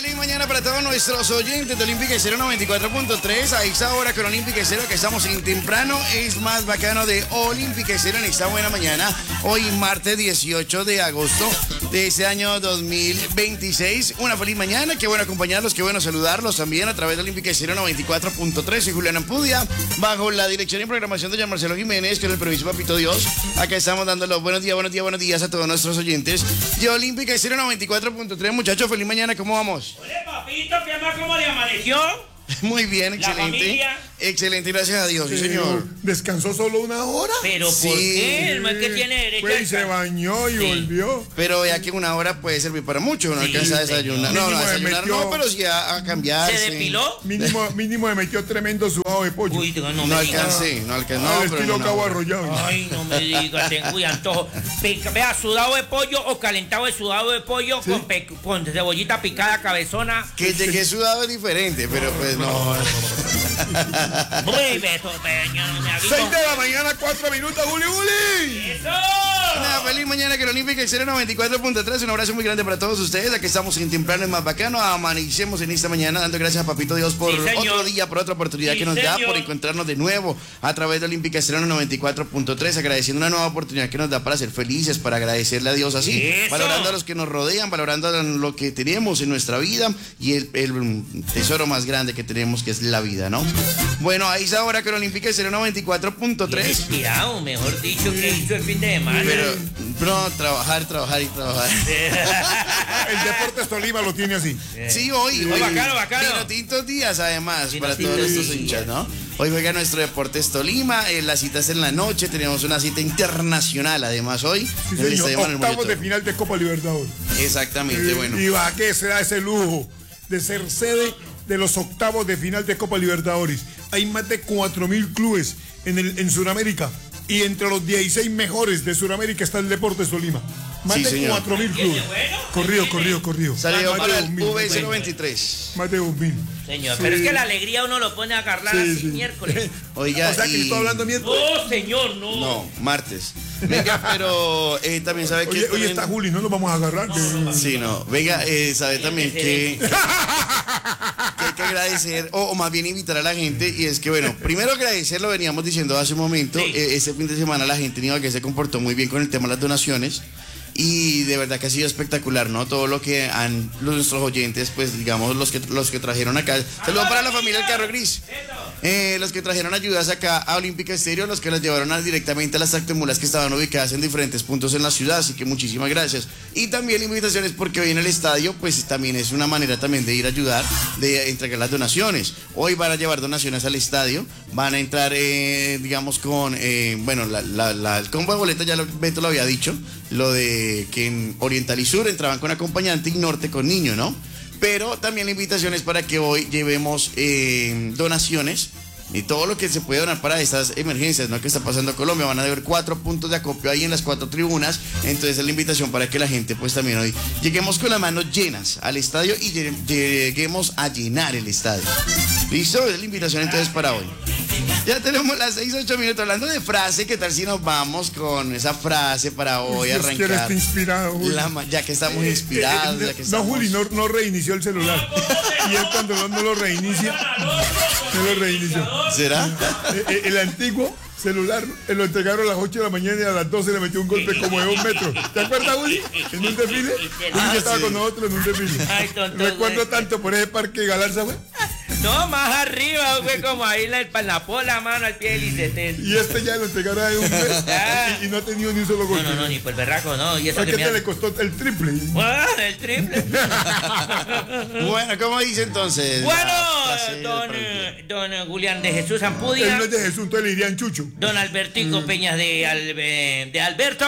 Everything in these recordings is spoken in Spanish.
feliz mañana para todos nuestros oyentes de Olímpica Estéreo 94.3. A esta hora con Olímpica Estéreo que estamos en temprano es más bacano de Olímpica Estéreo en esta buena mañana. Hoy martes 18 de agosto de este año 2026. Una feliz mañana, qué bueno acompañarlos, qué bueno saludarlos también a través de Olímpica Estéreo 94.3. Soy Julián Ampudia, bajo la dirección y programación de Jean Marcelo Jiménez, que es el permiso Papito Dios. Acá estamos dando los buenos días a todos nuestros oyentes de Olímpica Estéreo 94.3. Muchachos, feliz mañana, ¿cómo vamos? Oye, papito, ¿qué más? ¿Cómo le amaneció? Muy bien, excelente. ¿La familia? Excelente, gracias a Dios, sí, señor. ¿Descansó solo una hora? ¿Pero por qué? No es que tiene derecho Pues se bañó y volvió. Pero ya que una hora puede servir para mucho, no alcanza a desayunar. No, desayunar no, pero sí a cambiarse. ¿Se depiló? Mínimo me metió tremendo sudado de pollo. Uy, no alcancé. No, al estilo Cabo Arrollado. Ay, no me digas, tengo y antojo. Vea, sudado de pollo o calentado de sudado de pollo, ¿sí? con cebollita picada, cabezona. Que sudado es diferente, pero pues no. Muy beso, peña, no me aviso. 6 de la mañana, 4 minutos, Juli. ¡Eso! Una feliz mañana que el Olímpica Estéreo 94.3. Un abrazo muy grande para todos ustedes. Aquí estamos en temprano, es más bacano. Amanecemos en esta mañana dando gracias a Papito Dios por otro día, por otra oportunidad que nos da, por encontrarnos de nuevo a través de Olímpica Estéreo 94.3. Agradeciendo una nueva oportunidad que nos da para ser felices, para agradecerle a Dios así. ¡Eso! Valorando a los que nos rodean, valorando lo que tenemos en nuestra vida y el tesoro más grande que tenemos, que es la vida, ¿no? Bueno, ahí está ahora con Olímpica Estéreo 94.3. Inspirado, mejor dicho, que hizo el fin de semana. Pero trabajar. El Deportes Tolima lo tiene así. Sí, hoy bacano. Vinotintos días además para todos nuestros hinchas, ¿no? Hoy juega nuestro Deportes Tolima, la cita es en la noche, tenemos una cita internacional además hoy. Sí, señor, octavos de final de Copa Libertadores. Exactamente, bueno. ¿Y a qué se da ese lujo de ser sede de los octavos de final de Copa Libertadores? Hay más de 4.000 clubes en Sudamérica y entre los 16 mejores de Sudamérica está el Deportes Tolima. Más de 4.000 clubes. Corrido. Salió para el V023. Más de 1.000. Señor, sí. Pero es que la alegría uno lo pone a agarrar así miércoles. Oiga, o sea que estoy hablando miércoles. No, señor, no. No, martes. Venga, pero también sabe que... Oye, está Juli, no nos vamos a agarrar. Sí, no. Venga, sabe también que hay que agradecer, o más bien invitar a la gente, y es que, bueno, primero agradecer, lo veníamos diciendo hace un momento, sí. Este fin de semana la gente que se comportó muy bien con el tema de las donaciones. Y de verdad que ha sido espectacular, ¿no? Todo lo que nuestros oyentes, pues digamos, los que trajeron acá. Saludos para la familia del Carro Gris. Los que trajeron ayudas acá a Olímpica Estéreo, los que las llevaron directamente a las tractomulas que estaban ubicadas en diferentes puntos en la ciudad, así que muchísimas gracias. Y también invitaciones porque hoy en el estadio, pues también es una manera también de ir a ayudar, de entregar las donaciones. Hoy van a llevar donaciones al estadio, van a entrar, digamos, con, bueno, el combo de boleta, ya Beto lo había dicho, lo de que en Oriental y Sur entraban con acompañante y Norte con niño, ¿no? Pero también la invitación es para que hoy llevemos donaciones y todo lo que se puede donar para estas emergencias, ¿no? Que está pasando en Colombia. Van a haber 4 puntos de acopio ahí en las 4 tribunas. Entonces es la invitación para que la gente pues también hoy lleguemos con las manos llenas al estadio y lleguemos a llenar el estadio. ¿Listo? Es la invitación entonces para hoy. Ya tenemos las 6:08 minutos. Hablando de frase, ¿qué tal si nos vamos con esa frase para hoy arrancar? Que eres inspirado, Juli. Ya que estamos inspirados. Ya que estamos... No, Juli, no reinició el celular. Y él cuando no lo reinicia, no lo reinició. ¿Será? El antiguo celular lo entregaron a las 8 de la mañana y a las 12 le metió un golpe como de 1 metro. ¿Te acuerdas, Juli? En un desfile. Juli estaba con nosotros en un desfile. Recuerdo tanto por ese parque Galarza, güey. No, más arriba, güey, como ahí en la pola, mano, al pie del ICT. Y ya lo entregaron ahí un mes y no ha tenido ni un solo golpe. No, ni por el berraco, no. ¿Y eso que te le costó el triple? El triple. Bueno, ¿cómo dice entonces? Bueno, don Julián de Jesús Ampudia. Él no es de Jesús, entonces le dirían Chucho. Don Albertico Peñas de Alberto.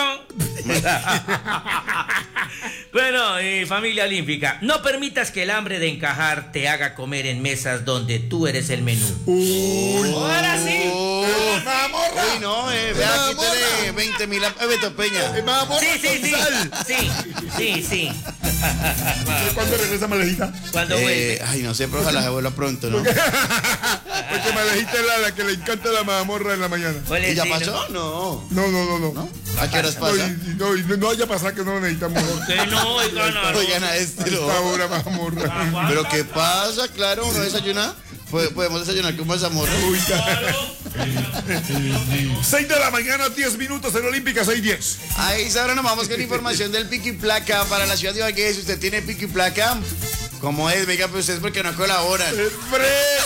Bueno, familia olímpica, no permitas que el hambre de encajar te haga comer en mesas donde tú eres el menú. Ahora sí. Uy, no, vea, quítale 20.000 a Beto Peña. Sí. ¿Cuándo regresa Malejita? ¿Cuándo vuelve? Ay, no sé, pero ojalá se vuelva pronto, ¿no? Porque Marejita es la que le encanta la mazamorra en la mañana. ¿Y ya pasó? No. No. ¿A qué horas pasa? No haya pasado que no lo necesitamos. ¿Por qué no? Oigan a este, no. Ahora mazamorra. ¿Pero qué pasa? Claro, uno desayuna. Podemos desayunar con mazamorra. 6 de la mañana, 10 minutos en Olímpica, 6:10. Ahí ahora nos vamos con información del pico y placa para la ciudad de Ibagué. Si usted tiene pico y placa, ¿cómo es? Venga, pues ustedes porque no colaboran. ¡Fresco!